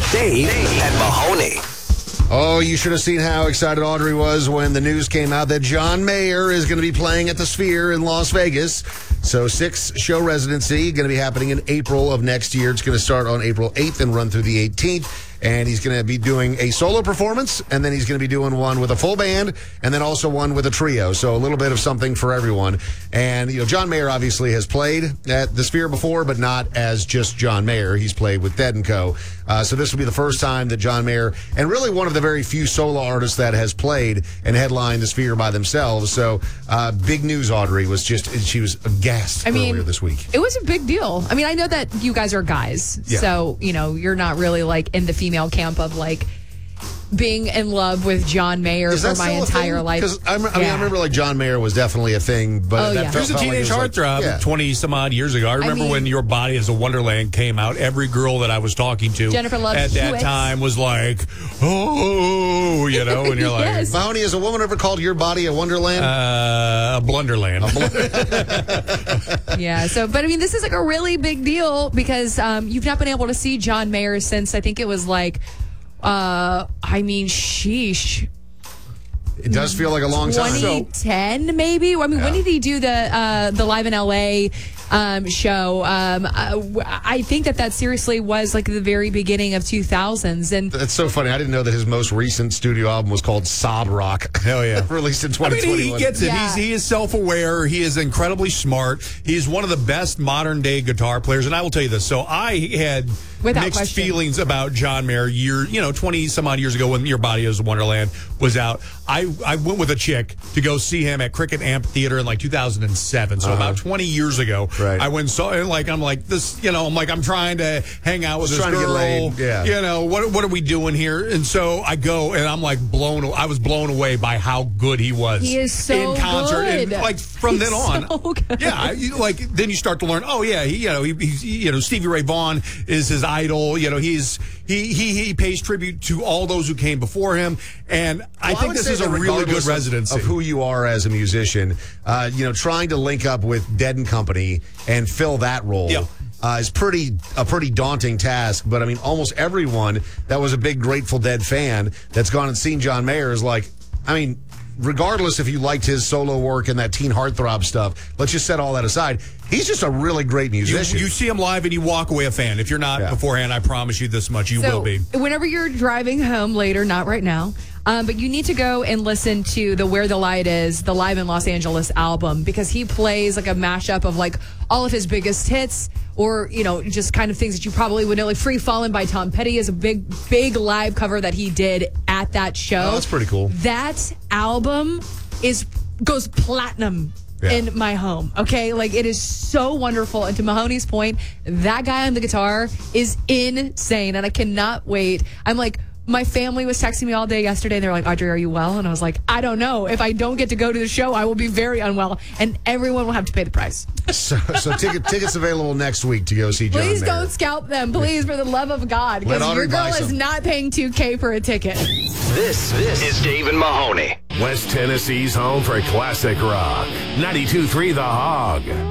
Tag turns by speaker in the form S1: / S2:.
S1: Dave and Mahoney.
S2: Oh, you should have seen how excited Audrey was when the news came out that John Mayer is going to be playing at the Sphere in Las Vegas. So 6-show residency going to be happening in April of next year. It's going to start on April 8th and run through the 18th. And he's going to be doing a solo performance, and then he's going to be doing one with a full band, and then also one with a trio. So a little bit of something for everyone. And, John Mayer obviously has played at the Sphere before, but not as just John Mayer. He's played with Dead & Co. So this will be the first time that John Mayer, and really one of the very few solo artists that has played and headlined the Sphere by themselves. So big news, Audrey, she was aghast earlier this week.
S3: It was a big deal. I mean, I know that you guys are guys, so, you're not really like in the female camp of like being in love with John Mayer for my entire life.
S2: Because I remember like John Mayer was definitely a thing, but
S4: he was a teenage heartthrob 20 some odd years ago. I remember when Your Body is a Wonderland came out. Every girl that I was talking to
S3: Jennifer Love
S4: at that
S3: Hewitt.
S4: time was like, oh, and you're like,
S3: Yes.
S2: Mahoney, has a woman ever called Your Body a Wonderland?
S4: A blunderland.
S3: Yeah. So, but I mean, this is like a really big deal because you've not been able to see John Mayer since I think it was like, sheesh.
S2: It does feel like a long time.
S3: 2010, maybe. I mean, when did he do the Live in LA show? I think that seriously was like the very beginning of 2000s, and
S2: that's so funny. I didn't know that his most recent studio album was called Sob Rock.
S4: Hell yeah,
S2: released in 2021.
S4: He gets it.
S3: Yeah.
S4: He is self-aware. He is incredibly smart. He's one of the best modern day guitar players. And I will tell you this. So I had mixed feelings about John Mayer 20 some odd years ago when Your Body is a Wonderland was out. I went with a chick to go see him at Cricket Amphitheater in like 2007. So about 20 years ago,
S2: right.
S4: I went and saw it. I'm like this, I'm trying to hang out with this girl.
S2: To get laid. Yeah.
S4: What are we doing here? And so I go and I'm like I was blown away by how good he was.
S3: He is so
S4: in concert.
S3: good.
S4: And like from then on,
S3: so good.
S4: yeah, then you start to learn. Oh yeah, he's Stevie Ray Vaughan is his idol. He pays tribute to all those who came before him, and I think this is a really good residency
S2: of who you are as a musician. Trying to link up with Dead & Company and fill that role.
S4: Yeah.
S2: Is a pretty daunting task, but I mean, almost everyone that was a big Grateful Dead fan that's gone and seen John Mayer is like, I mean, regardless if you liked his solo work and that teen heartthrob stuff, let's just set all that aside. He's just a really great musician.
S4: You see him live and you walk away a fan. If you're not beforehand, I promise you this much, you will be.
S3: Whenever you're driving home later, not right now, but you need to go and listen to the Where the Light Is, the Live in Los Angeles album, because he plays like a mashup of like all of his biggest hits or, just kind of things that you probably would know. Like Free Fallin' by Tom Petty is a big live cover that he did at that show.
S2: Oh, that's pretty cool.
S3: That album goes platinum.
S2: Yeah.
S3: In my home, okay? Like, it is so wonderful. And to Mahoney's point, that guy on the guitar is insane, and I cannot wait. I'm like, my family was texting me all day yesterday, and they were like, Audrey, are you well? And I was like, I don't know. If I don't get to go to the show, I will be very unwell, and everyone will have to pay the price.
S2: So tickets available next week to go see John Mayer.
S3: Please don't scalp them, please, for the love of God, because your girl is not paying $2,000 for a ticket.
S1: This is Dave and Mahoney.
S5: West Tennessee's home for classic rock. 92.3 The Hog.